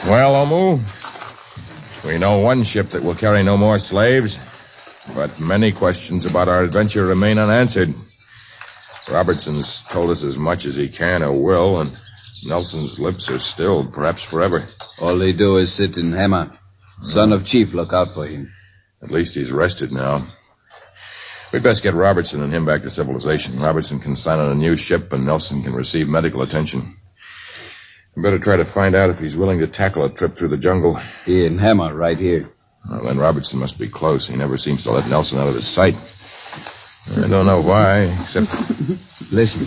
Well, Omu, we know one ship that will carry no more slaves, but many questions about our adventure remain unanswered. Robertson's told us as much as he can or will, and Nelson's lips are stilled, perhaps forever. All they do is sit in Hammer. Son of Chief, look out for him. At least he's rested now. We'd best get Robertson and him back to civilization. Robertson can sign on a new ship, and Nelson can receive medical attention. We better try to find out if he's willing to tackle a trip through the jungle. He and Hammer, right here. Well, then Robertson must be close. He never seems to let Nelson out of his sight. I don't know why, except... Listen.